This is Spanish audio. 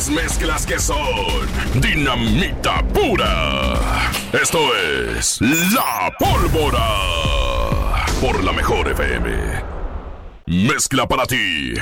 las mezclas que son dinamita pura. Esto es La Pólvora por la Mejor FM. Mezcla para ti